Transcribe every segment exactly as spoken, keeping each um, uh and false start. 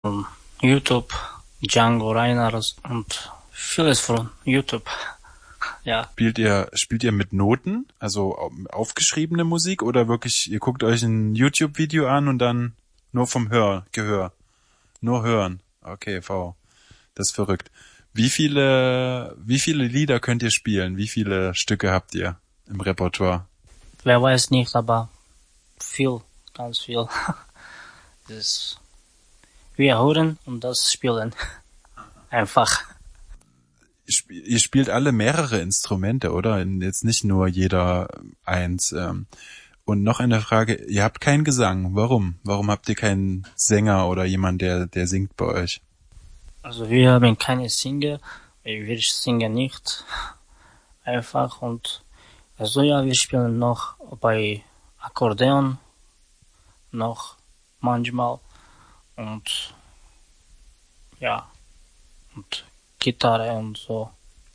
YouTube, Django Reinhardt und vieles von YouTube. Ja. Spielt ihr, spielt ihr mit Noten, also aufgeschriebene Musik, oder wirklich, ihr guckt euch ein YouTube-Video an und dann nur vom Hör, Gehör? Nur hören. Okay, V. Das ist verrückt. Wie viele, wie viele Lieder könnt ihr spielen? Wie viele Stücke habt ihr im Repertoire? Wer weiß nicht, aber viel, ganz viel. Das ist, wir hören und das spielen. Einfach. Ihr spielt alle mehrere Instrumente, oder? Jetzt nicht nur jeder eins. Und noch eine Frage, ihr habt keinen Gesang. Warum? Warum habt ihr keinen Sänger oder jemand, der, der singt bei euch? Also wir haben keine Singer, wir singen nicht. Einfach und, also ja, wir spielen noch bei Akkordeon, noch manchmal und, ja, und Gitarre und so.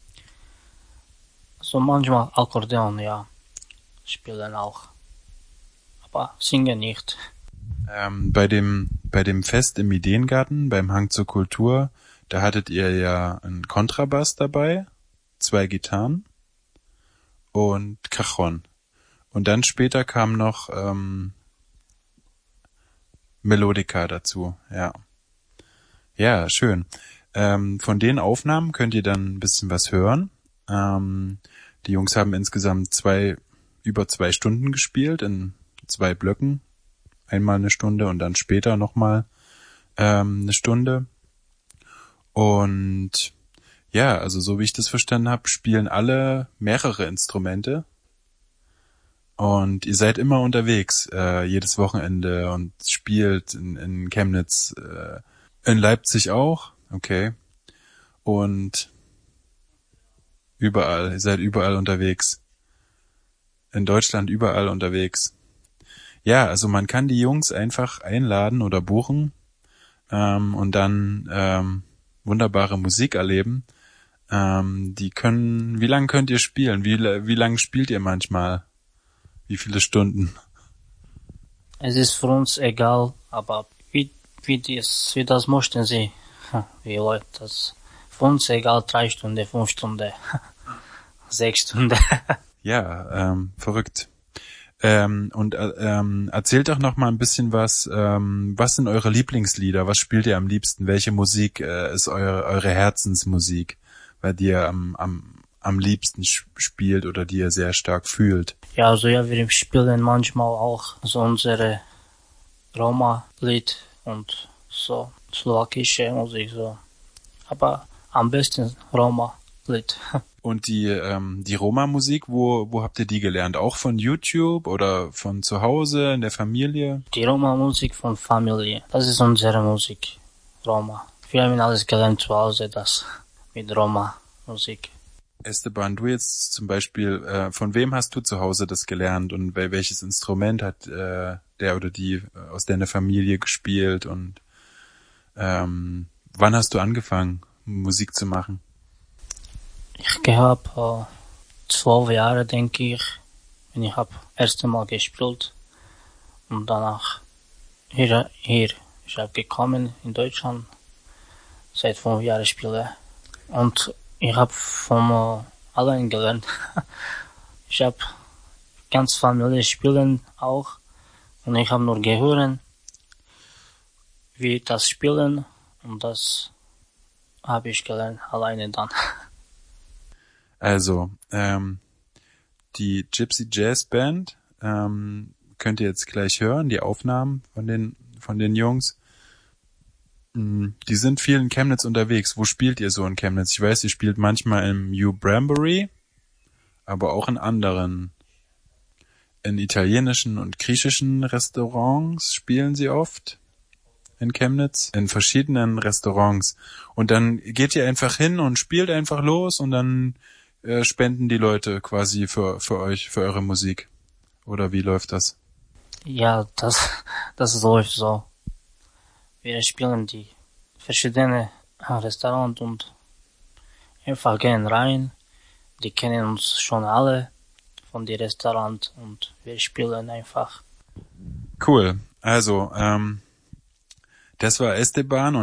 So manchmal Akkordeon, ja, spielen auch. Aber singen nicht. Ähm, bei dem, bei dem Fest im Ideengarten, beim Hang zur Kultur, da hattet ihr ja einen Kontrabass dabei, zwei Gitarren und Cajon. Und dann später kam noch ähm, Melodica dazu, ja. Ja, schön. Ähm, von den Aufnahmen könnt ihr dann ein bisschen was hören. Ähm, die Jungs haben insgesamt zwei, über zwei Stunden gespielt, in zwei Blöcken. Einmal eine Stunde und dann später nochmal ähm, eine Stunde. Und ja, also so wie ich das verstanden habe, spielen alle mehrere Instrumente. Und ihr seid immer unterwegs, äh, jedes Wochenende und spielt in, in Chemnitz, äh, in Leipzig auch, okay. Und überall, ihr seid überall unterwegs. In Deutschland überall unterwegs. Ja, also man kann die Jungs einfach einladen oder buchen ähm, und dann ähm, wunderbare Musik erleben. Ähm, die können, wie lange könnt ihr spielen? Wie, wie lange spielt ihr manchmal? Wie viele Stunden? Es ist für uns egal, aber wie, wie, das, wie das möchten sie, wie Leute das. Für uns egal, drei Stunden, fünf Stunden, sechs Stunden. Ja, ähm, verrückt. Ähm, und äh, ähm, erzählt doch noch mal ein bisschen was. Ähm, was sind eure Lieblingslieder? Was spielt ihr am liebsten? Welche Musik äh, ist eure eure Herzensmusik, bei die ihr am am am liebsten spielt oder die ihr sehr stark fühlt? Ja, also ja, wir spielen manchmal auch so unsere Roma-Lied und so slowakische Musik so. Aber am besten Roma-Lied. Und die ähm, die Roma-Musik, wo wo habt ihr die gelernt? Auch von YouTube oder von zu Hause in der Familie? Die Roma-Musik von Familie, das ist unsere Musik, Roma. Wir haben alles gelernt zu Hause, das mit Roma-Musik. Esteban, du jetzt zum Beispiel, äh, von wem hast du zu Hause das gelernt und welches Instrument hat äh, der oder die aus deiner Familie gespielt und ähm, wann hast du angefangen, Musik zu machen? Ich gehabt äh, zwölf Jahre, denke ich, wenn ich hab erste Mal gespielt und danach hier, hier ich hab gekommen in Deutschland, seit fünf Jahren spiele und ich hab von äh, allein gelernt. Ich hab ganz Familie spielen auch und ich hab nur gehört, wie das spielen und das habe ich gelernt alleine dann. Also, ähm, die Gypsy Jazz Band ähm, könnt ihr jetzt gleich hören, die Aufnahmen von den von den Jungs. Die sind viel in Chemnitz unterwegs. Wo spielt ihr so in Chemnitz? Ich weiß, ihr spielt manchmal im New Brambury, aber auch in anderen. In italienischen und griechischen Restaurants spielen sie oft in Chemnitz, in verschiedenen Restaurants. Und dann geht ihr einfach hin und spielt einfach los und dann äh, spenden die Leute quasi für für euch, für eure Musik. Oder wie läuft das? Ja, das, das läuft so. Wir spielen die verschiedenen Restaurants und einfach gehen rein. Die kennen uns schon alle von den Restaurants und wir spielen einfach. Cool. Also, ähm, das war Esteban und